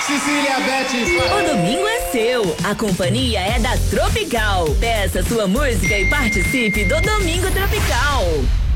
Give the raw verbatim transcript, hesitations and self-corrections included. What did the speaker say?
Cecília, Beth. O domingo é seu, a companhia é da Tropical. Peça sua música e participe do Domingo Tropical.